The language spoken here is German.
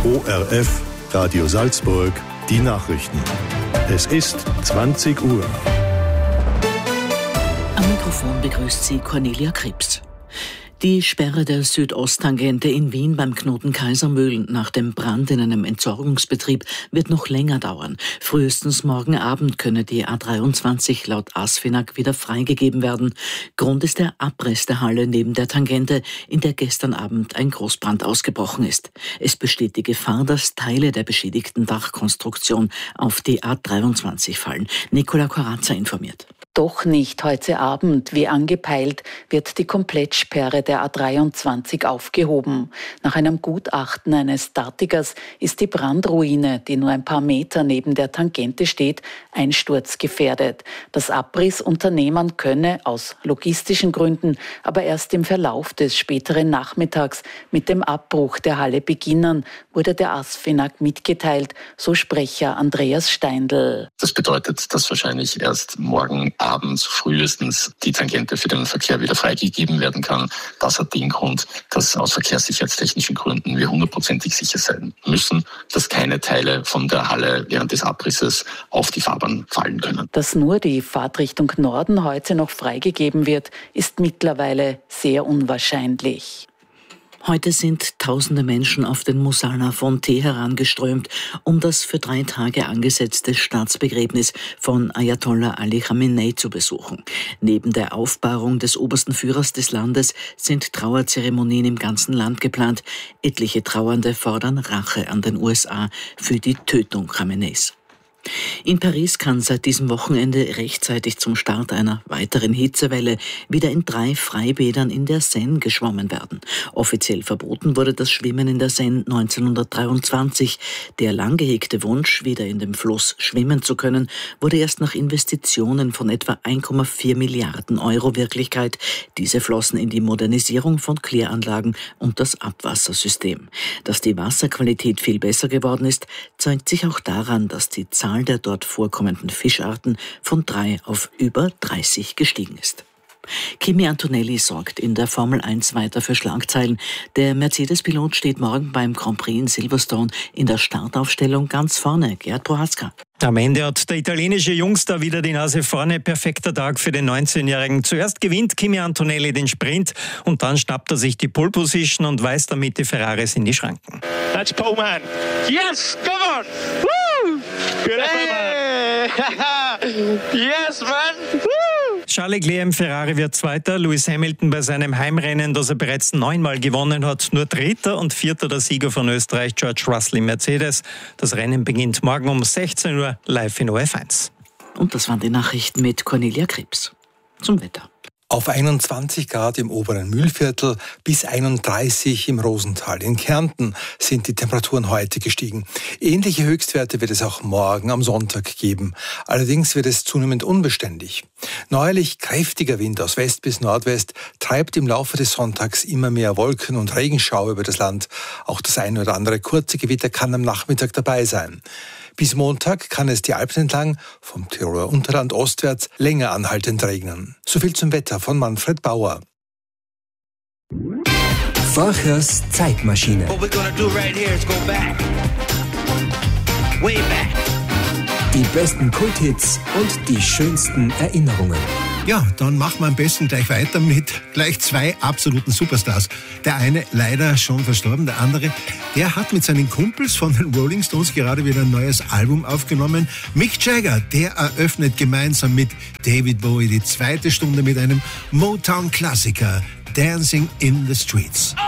ORF, Radio Salzburg, die Nachrichten. Es ist 20 Uhr. Am Mikrofon begrüßt Sie Cornelia Krebs. Die Sperre der Südosttangente in Wien beim Knoten Kaisermühlen nach dem Brand in einem Entsorgungsbetrieb wird noch länger dauern. Frühestens morgen Abend könne die A23 laut ASFINAG wieder freigegeben werden. Grund ist der Abriss der Halle neben der Tangente, in der gestern Abend ein Großbrand ausgebrochen ist. Es besteht die Gefahr, dass Teile der beschädigten Dachkonstruktion auf die A23 fallen. Nicola Corazza informiert. Doch nicht heute Abend, wie angepeilt, wird die Komplettsperre der A23 aufgehoben. Nach einem Gutachten eines Statikers ist die Brandruine, die nur ein paar Meter neben der Tangente steht, einsturzgefährdet. Das Abrissunternehmen könne aus logistischen Gründen aber erst im Verlauf des späteren Nachmittags mit dem Abbruch der Halle beginnen, wurde der ASFINAG mitgeteilt, so Sprecher Andreas Steindl. Das bedeutet, dass wahrscheinlich erst morgen abends frühestens die Tangente für den Verkehr wieder freigegeben werden kann. Das hat den Grund, dass aus verkehrssicherheitstechnischen Gründen wir hundertprozentig sicher sein müssen, dass keine Teile von der Halle während des Abrisses auf die Fahrbahn fallen können. Dass nur die Fahrtrichtung Norden heute noch freigegeben wird, ist mittlerweile sehr unwahrscheinlich. Heute sind tausende Menschen auf den Musala von Teheran geströmt, um das für 3 Tage angesetzte Staatsbegräbnis von Ayatollah Ali Khamenei zu besuchen. Neben der Aufbahrung des obersten Führers des Landes sind Trauerzeremonien im ganzen Land geplant. Etliche Trauernde fordern Rache an den USA für die Tötung Khameneis. In Paris kann seit diesem Wochenende rechtzeitig zum Start einer weiteren Hitzewelle wieder in 3 Freibädern in der Seine geschwommen werden. Offiziell verboten wurde das Schwimmen in der Seine 1923. Der lang gehegte Wunsch, wieder in dem Fluss schwimmen zu können, wurde erst nach Investitionen von etwa 1,4 Milliarden Euro Wirklichkeit. Diese flossen in die Modernisierung von Kläranlagen und das Abwassersystem. Dass die Wasserqualität viel besser geworden ist, zeigt sich auch daran, dass die Zahl der dort vorkommenden Fischarten von 3 auf über 30 gestiegen ist. Kimi Antonelli sorgt in der Formel 1 weiter für Schlagzeilen. Der Mercedes-Pilot steht morgen beim Grand Prix in Silverstone in der Startaufstellung ganz vorne. Gerd Prohaska. Am Ende hat der italienische Jungstar wieder die Nase vorne. Perfekter Tag für den 19-Jährigen. Zuerst gewinnt Kimi Antonelli den Sprint und dann schnappt er sich die Pole Position und weist damit die Ferraris in die Schranken. That's pole man. Yes, come on. Woo! Good hey. Yes, man. Woo! Charles Leclerc im Ferrari wird Zweiter, Lewis Hamilton bei seinem Heimrennen, das er bereits 9-mal gewonnen hat, nur Dritter und Vierter der Sieger von Österreich, George Russell im Mercedes. Das Rennen beginnt morgen um 16 Uhr live in ORF1. Und das waren die Nachrichten mit Cornelia Krebs. Zum Wetter. Auf 21 Grad im oberen Mühlviertel bis 31 im Rosental. In Kärnten sind die Temperaturen heute gestiegen. Ähnliche Höchstwerte wird es auch morgen am Sonntag geben. Allerdings wird es zunehmend unbeständig. Neuerlich kräftiger Wind aus West bis Nordwest treibt im Laufe des Sonntags immer mehr Wolken und Regenschauer über das Land. Auch das eine oder andere kurze Gewitter kann am Nachmittag dabei sein. Bis Montag kann es die Alpen entlang, vom Tiroler Unterland ostwärts, länger anhaltend regnen. Soviel zum Wetter von Manfred Bauer. Forchers Zeitmaschine. Die besten Kulthits und die schönsten Erinnerungen. Ja, dann machen wir am besten gleich weiter mit gleich 2 absoluten Superstars. Der eine leider schon verstorben, der andere, der hat mit seinen Kumpels von den Rolling Stones gerade wieder ein neues Album aufgenommen. Mick Jagger, der eröffnet gemeinsam mit David Bowie die 2. Stunde mit einem Motown-Klassiker, Dancing in the Streets.